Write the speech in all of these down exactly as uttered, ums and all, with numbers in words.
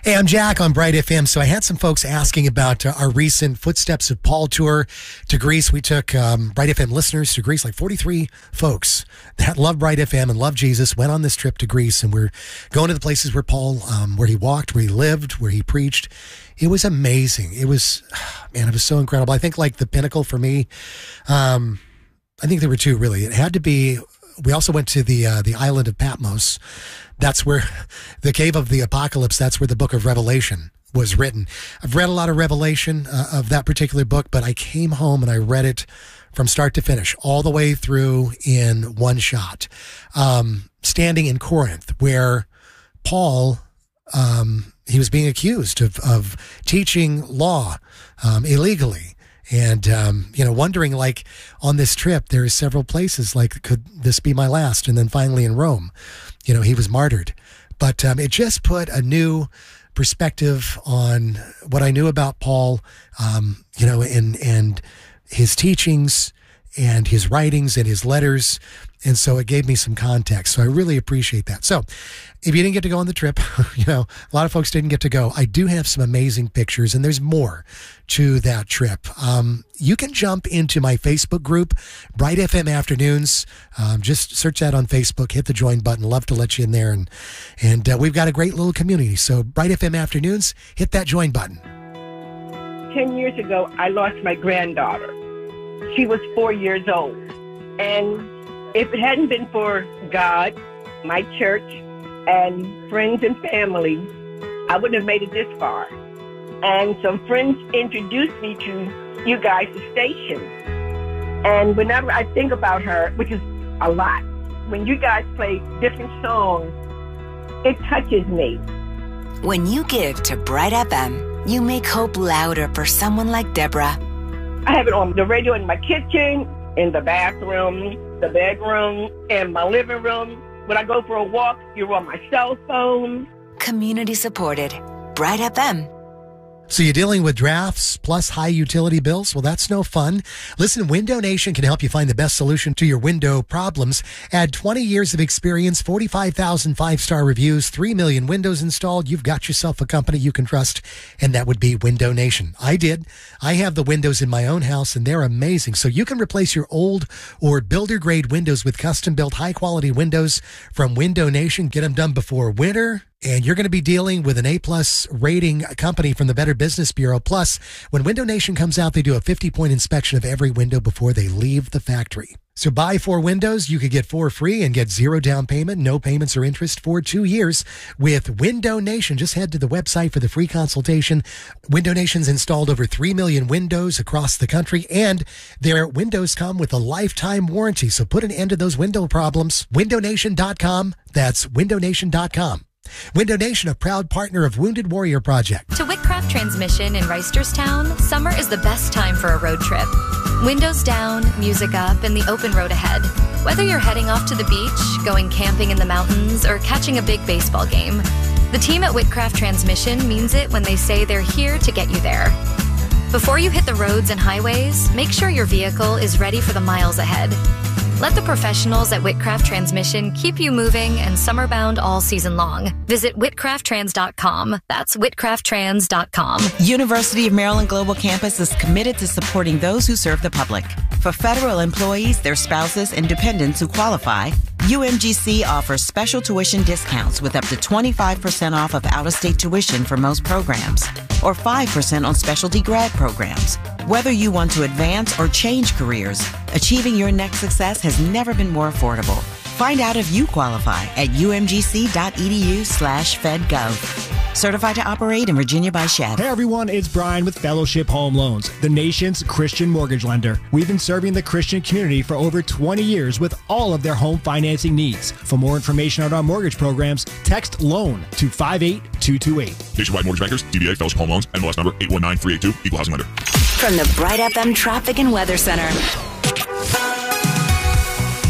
Hey, I'm Jack on Bright F M. So I had some folks asking about uh, our recent Footsteps of Paul tour to Greece. We took um, Bright F M listeners to Greece, like forty-three folks that love Bright F M and love Jesus, went on this trip to Greece, and we're going to the places where Paul, um, where he walked, where he lived, where he preached. It was amazing. It was, man, it was so incredible. I think like the pinnacle for me, um, I think there were two really. It had to be, we also went to the uh, the island of Patmos. That's where the cave of the apocalypse, that's where the book of Revelation was written. I've read a lot of Revelation uh, of that particular book, but I came home and I read it from start to finish, all the way through in one shot. Um, standing in Corinth, where Paul, um, he was being accused of, of teaching law um, illegally. And, um, you know, wondering, like, on this trip, there are several places, like, could this be my last? And then finally in Rome, you know, he was martyred. But um, it just put a new perspective on what I knew about Paul, um, you know, and, and his teachings and his writings and his letters. And so it gave me some context. So I really appreciate that. So if you didn't get to go on the trip, you know, a lot of folks didn't get to go. I do have some amazing pictures, and there's more to that trip. Um, you can jump into my Facebook group, Bright F M Afternoons. Um, just search that on Facebook, hit the join button. Love to let you in there. And, and uh, we've got a great little community. So Bright F M Afternoons, hit that join button. Ten years ago, I lost my granddaughter. She was four years old. And if it hadn't been for God, my church, and friends and family, I wouldn't have made it this far. And some friends introduced me to you guys' station. And whenever I think about her, which is a lot, when you guys play different songs, it touches me. When you give to Bright F M, you make hope louder for someone like Deborah. I have it on the radio in my kitchen, in the bathroom, the bedroom, and my living room. When I go for a walk, you're on my cell phone. Community supported. Bright F M. So you're dealing with drafts plus high utility bills? Well, that's no fun. Listen, Window Nation can help you find the best solution to your window problems. Add twenty years of experience, forty-five thousand five-star reviews, three million windows installed. You've got yourself a company you can trust, and that would be Window Nation. I did. I have the windows in my own house, and they're amazing. So you can replace your old or builder-grade windows with custom-built high-quality windows from Window Nation. Get them done before winter. And you're going to be dealing with an A-plus rating company from the Better Business Bureau. Plus, when Window Nation comes out, they do a fifty-point inspection of every window before they leave the factory. So buy four windows, you could get four free and get zero down payment, no payments or interest for two years with Window Nation. Just head to the website for the free consultation. Window Nation's installed over three million windows across the country, and their windows come with a lifetime warranty. So put an end to those window problems. window nation dot com. That's window nation dot com. Window Nation, a proud partner of Wounded Warrior Project. To Whitcraft Transmission in Reisterstown, summer is the best time for a road trip. Windows down, music up, and the open road ahead. Whether you're heading off to the beach, going camping in the mountains, or catching a big baseball game, the team at Whitcraft Transmission means it when they say they're here to get you there. Before you hit the roads and highways, make sure your vehicle is ready for the miles ahead. Let the professionals at Whitcraft Transmission keep you moving and summer-bound all season long. Visit whitcraft trans dot com. That's whitcraft trans dot com. University of Maryland Global Campus is committed to supporting those who serve the public. For federal employees, their spouses, and dependents who qualify, U M G C offers special tuition discounts with up to twenty-five percent off of out-of-state tuition for most programs, or five percent on specialty grad programs. Whether you want to advance or change careers, achieving your next success has never been more affordable. Find out if you qualify at umgc.edu slash fedgov. Certified to operate in Virginia by S H E D. Hey everyone, it's Brian with Fellowship Home Loans, the nation's Christian mortgage lender. We've been serving the Christian community for over twenty years with all of their home financing needs. For more information on our mortgage programs, text LOAN to five eight two two eight. Nationwide Mortgage Bankers, D B A, Fellowship Home Loans, N M L S number eight one nine three eight two, Equal Housing Lender. From the Bright F M Traffic and Weather Center.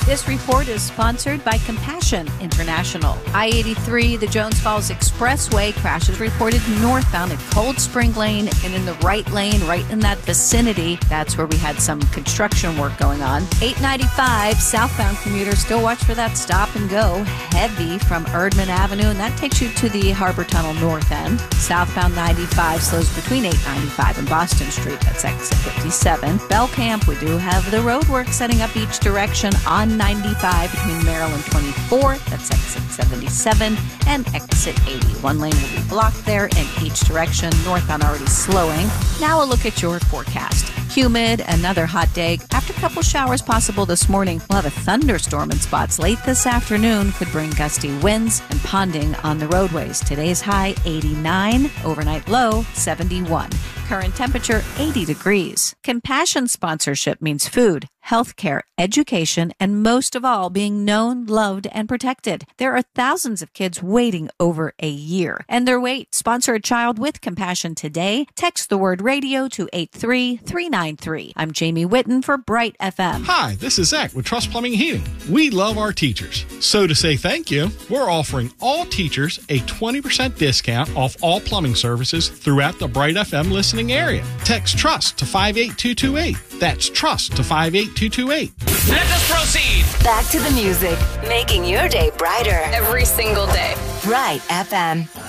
This report is sponsored by Compassion International. I eighty-three, the Jones Falls Expressway, crashes reported northbound at Cold Spring Lane and in the right lane, right in that vicinity. That's where we had some construction work going on. eight ninety-five, southbound commuters still watch for that stop and go. Heavy from Erdman Avenue, and that takes you to the Harbor Tunnel north end. Southbound ninety-five slows between eight ninety-five and Boston Street. That's exit fifty-seven. Bellcamp, we do have the road work setting up each direction on ninety-five between Maryland twenty-fourth. That's exit seventy-seven and exit eighty. One lane will be blocked there in each direction. Northbound already slowing. Now a look at your forecast. Humid, another hot day. After a couple showers possible this morning, we'll have a thunderstorm in spots late this afternoon. Could bring gusty winds and ponding on the roadways. Today's high eighty-nine, overnight low seventy-one. Current temperature eighty degrees. Compassion sponsorship means food, healthcare, education, and most of all, being known, loved, and protected. There are thousands of kids waiting over a year, and their wait. Sponsor a child with Compassion today. Text the word radio to eight three three nine three. I'm Jamie Whitten for Bright F M. Hi, this is Zach with Trust Plumbing and Heating. We love our teachers. So to say thank you, we're offering all teachers a twenty percent discount off all plumbing services throughout the Bright F M listening area. Text TRUST to five eight two two eight. That's TRUST to five eight two two eight. Let us proceed. Back to the music, making your day brighter every single day. Bright F M.